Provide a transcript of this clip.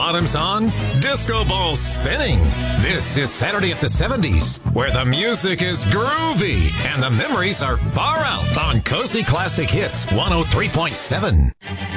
bottoms on, disco balls spinning. This is Saturday at the 70s, where the music is groovy and the memories are far out on Cozy Classic Hits 103.7.